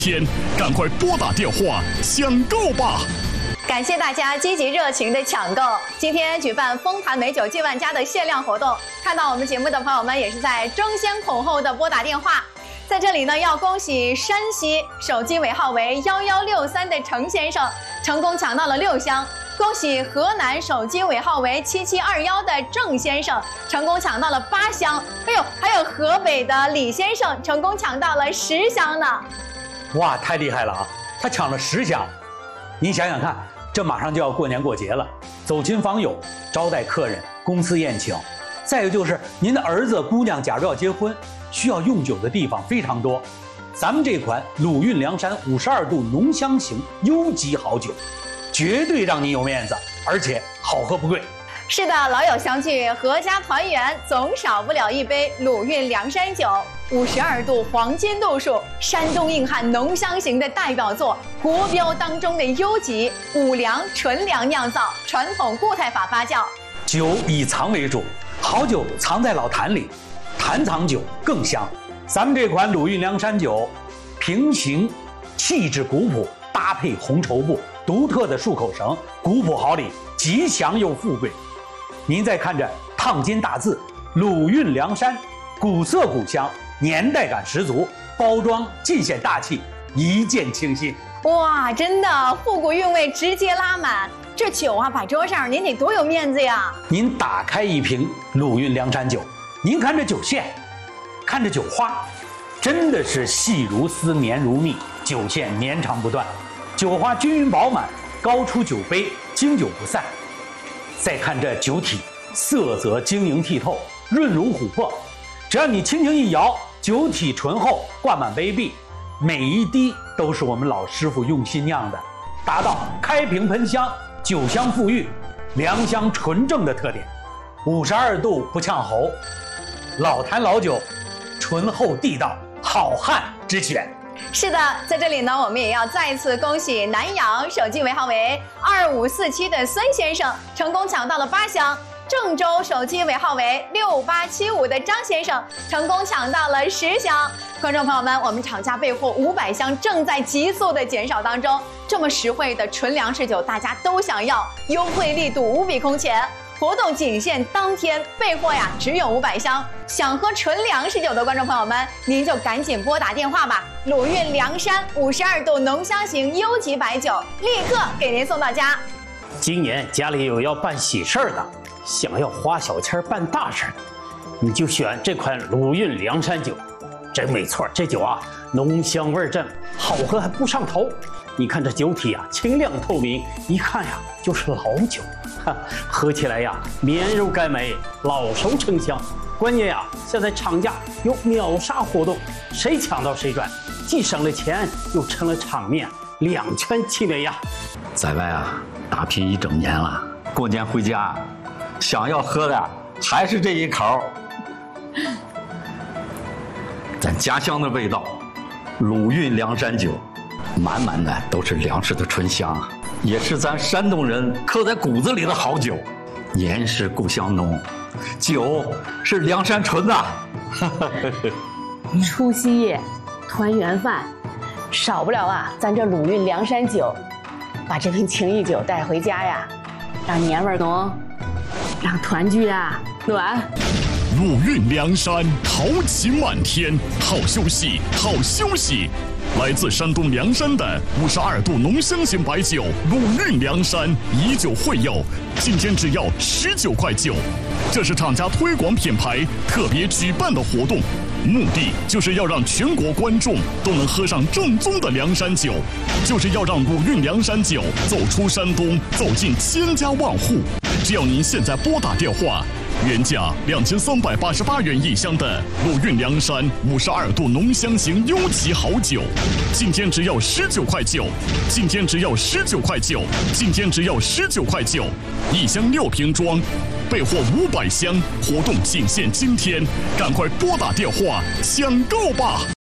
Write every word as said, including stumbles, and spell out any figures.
天，赶快拨打电话抢购吧！ 感谢大家积极热情的抢购。今天举办丰盘美酒进万家的限量活动，看到我们节目的朋友们也是在争先恐后的拨打电话。在这里呢，要恭喜山西手机尾号为幺幺六三的程先生成功抢到了六箱，恭喜河南手机尾号为七七二幺的郑先生成功抢到了八箱，哎呦，还有河北的李先生成功抢到了十箱呢！ 哇，太厉害了啊！他抢了十箱，您想想看，这马上就要过年过节了，走亲访友、招待客人、公司宴请，再有就是您的儿子、姑娘假如要结婚，需要用酒的地方非常多。咱们这款鲁韵梁山五十二度浓香型优级好酒，绝对让您有面子，而且好喝不贵。 是的，老友相聚，阖家团圆，总少不了一杯鲁韵梁山酒。五十二度黄金度数，山东硬汉浓香型的代表作，国标当中的优级，五粮纯粮酿造，传统固态法发酵。 酒以藏为主，好酒藏在老坛里，坛藏酒更香。咱们这款鲁韵梁山酒，平形气质古朴，搭配红绸布，独特的漱口绳，古朴好礼，吉祥又富贵。您再看着烫金大字“鲁韵梁山”，古色古香，年代感十足，包装尽显大气，一见倾心。 哇，真的复古韵味直接拉满，这酒啊摆桌上，您得多有面子呀！ 您打开一瓶鲁韵梁山酒，您看这酒线，看这酒花，真的是细如丝，绵如蜜，酒线绵长不断，酒花均匀饱满，高出酒杯，经久不散。再看这酒体，色泽晶莹剔透，润如琥珀，只要你轻轻一摇，酒体醇厚，挂满杯壁，每一滴都是我们老师傅用心酿的，达到开瓶喷香、酒香馥郁、良香纯正的特点。五十二度不呛喉，老坛老酒，醇厚地道，好汉之选。 是的，在这里呢，我们也要再次恭喜南阳手机尾号为二五四七的孙先生成功抢到了八箱，郑州手机尾号为六八七五的张先生成功抢到了十箱。观众朋友们，我们厂家备货五百箱正在急速的减少当中，这么实惠的纯粮食酒大家都想要，优惠力度无比空前。活动仅限当天，备货呀只有五百箱。想喝纯粮食酒的观众朋友们，您就赶紧拨打电话吧。鲁韵梁山五十二度浓香型优级白酒，立刻给您送到家。 今年家里有要办喜事儿的，想要花小钱办大事的，你就选这款鲁韵梁山酒。真没错，这酒啊浓香味正，好喝还不上头。你看这酒体啊清亮透明，一看呀就是老酒。喝起来呀，绵柔甘美，老熟成香。关键呀，现在厂家有秒杀活动，谁抢到谁赚，既省了钱，又成了场面，两全其美呀！ 在外啊，打拼一整年了，过年回家，想要喝的还是这一口，咱家乡的味道，鲁韵梁山酒，满满的都是粮食的醇香啊。也是咱山东人刻在骨子里的好酒，年是故乡浓，酒是梁山醇呐。 除夕夜，团圆饭，少不了啊，咱这鲁韵梁山酒，把这瓶情谊酒带回家呀，让年味浓，让团聚啊暖。 鲁韵梁山，豪情满天，好休息，好休息。来自山东凉山的五十二度浓香型白酒鲁韵梁山，以酒会友，今天只要十九块九。这是厂家推广品牌特别举办的活动，目的就是要让全国观众都能喝上正宗的梁山酒，就是要让鲁韵梁山酒走出山东，走进千家万户。只要您现在拨打电话，原价两千三百八十八元一箱的鲁韵梁山五十二度浓香型优级好酒，今天只要十九块九，今天只要十九块九，今天只要十九块九，一箱六瓶装，备货五百箱，活动仅限今天，赶快拨打电话抢购吧！